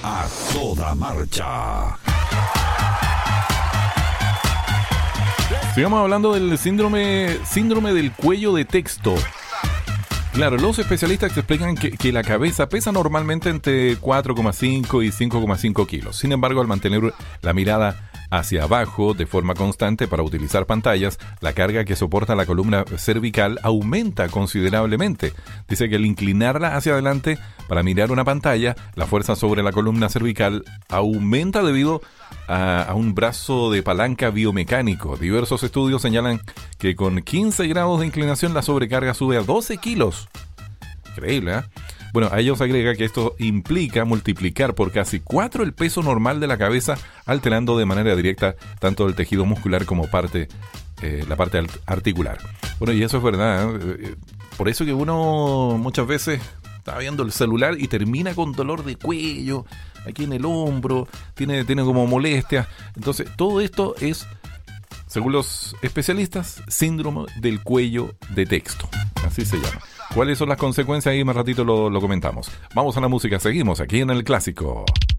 a toda marcha. Sigamos hablando del síndrome del cuello de texto. Claro, los especialistas explican que la cabeza pesa normalmente entre 4,5 y 5,5 kilos. Sin embargo, al mantener la mirada hacia abajo de forma constante para utilizar pantallas, la carga que soporta la columna cervical aumenta considerablemente. Dice que al inclinarla hacia adelante para mirar una pantalla, la fuerza sobre la columna cervical aumenta debido a un brazo de palanca biomecánico. Diversos estudios señalan que con 15 grados de inclinación la sobrecarga sube a 12 kilos. Increíble, ¿eh? Bueno, a ellos agrega que esto implica multiplicar por casi 4 el peso normal de la cabeza, alterando de manera directa tanto el tejido muscular como la parte articular. Bueno, y eso es verdad, ¿eh? Por eso que uno muchas veces está viendo el celular y termina con dolor de cuello, aquí en el hombro, tiene como molestias. Entonces, todo esto es, según los especialistas, síndrome del cuello de texto. Así se llama. ¿Cuáles son las consecuencias? Ahí más ratito lo comentamos. Vamos a la música, seguimos aquí en El Clásico.